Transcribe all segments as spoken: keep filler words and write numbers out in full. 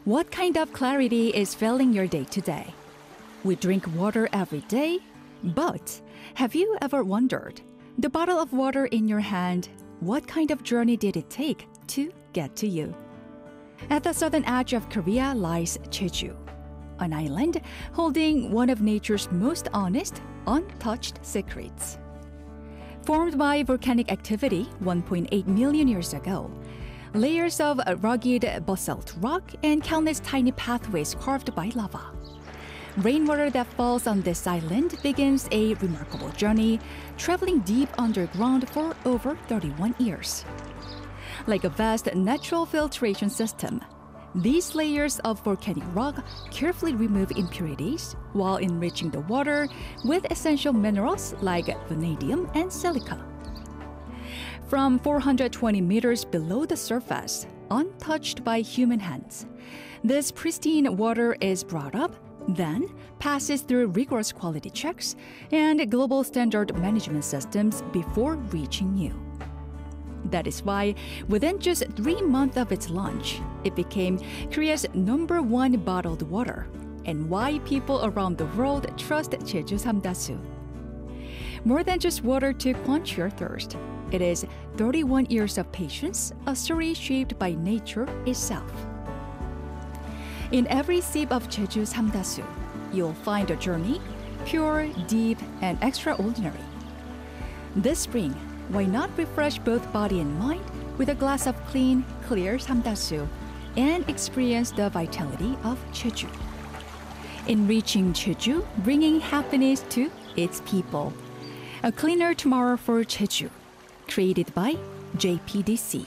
What kind of clarity is filling your day today? We drink water every day, but have you ever wondered, the bottle of water in your hand, what kind of journey did it take to get to you? At the southern edge of Korea lies Jeju, an island holding one of nature's most honest, untouched secrets. Formed by volcanic activity one point eight million years ago, layers of rugged basalt rock and countless tiny pathways carved by lava. Rainwater that falls on this island begins a remarkable journey, traveling deep underground for over thirty-one years. Like a vast natural filtration system, these layers of volcanic rock carefully remove impurities while enriching the water with essential minerals like vanadium and silica. From four hundred twenty meters below the surface, untouched by human hands, this pristine water is brought up, then passes through rigorous quality checks and global standard management systems before reaching you. That is why, within just three months of its launch, it became Korea's number one bottled water, and why people around the world trust Jeju Samdasu. More than just water to quench your thirst, it is thirty-one years of patience, a story shaped by nature itself. In every sip of Jeju Samdasu, you'll find a journey, pure, deep, and extraordinary. This spring, why not refresh both body and mind with a glass of clean, clear Samdasu and experience the vitality of Jeju. Enriching Jeju, bringing happiness to its people. A cleaner tomorrow for Jeju, created by J P D C.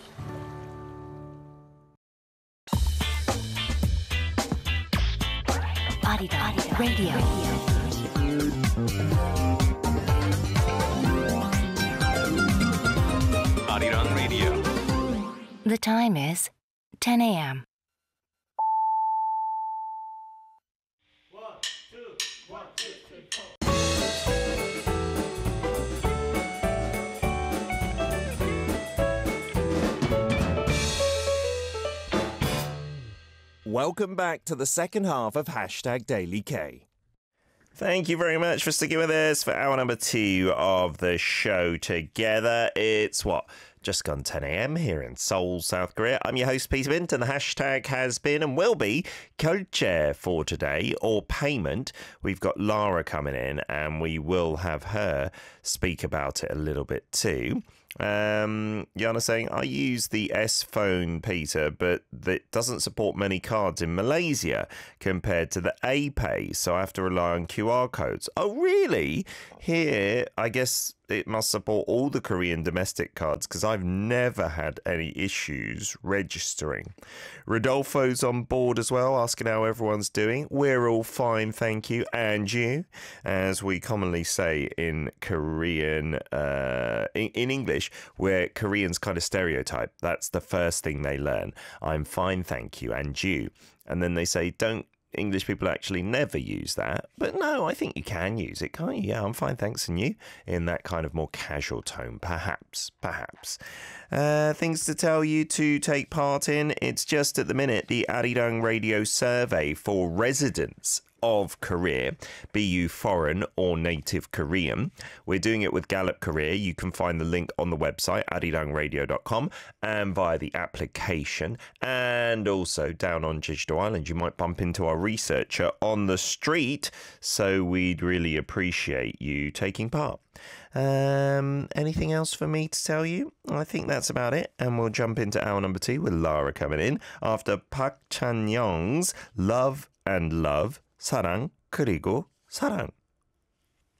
Arirang Radio. Arirang Radio. The time is ten a.m. Welcome back to the second half of Hashtag Daily K. Thank you very much for sticking with us for hour number two of the show together. It's what? Just gone ten a.m. here in Seoul, South Korea. I'm your host, Peter Bint, and the hashtag has been and will be 결제 for today, or payment. We've got Lara coming in, and we will have her speak about it a little bit too. Um, Yana saying, I use the S phone, Peter, but that doesn't support many cards in Malaysia compared to the A Pay, so I have to rely on Q R codes. Oh, really? Here, I guess it must support all the Korean domestic cards because I've never had any issues registering. Rodolfo's on board as well, asking how everyone's doing. We're all fine, thank you. And you, as we commonly say in Korean, uh, in, in English, where Koreans kind of stereotype. That's the first thing they learn. I'm fine, thank you. And you. And then they say, don't English people actually never use that. But no, I think you can use it, can't you? Yeah, I'm fine, thanks, and you? In that kind of more casual tone, perhaps, perhaps. Uh, things to tell you to take part in. It's just at the minute the Arirang Radio survey for residents of Korea, be you foreign or native Korean. We're doing it with Gallup Korea. You can find the link on the website, arirang radio dot com, and via the application. And also down on Jeju Island, you might bump into our researcher on the street. So we'd really appreciate you taking part. Um, anything else for me to tell you? I think that's about it. And we'll jump into hour number two with Lara coming in after Park Chan-young's Love and Love, 사랑 그리고 사랑.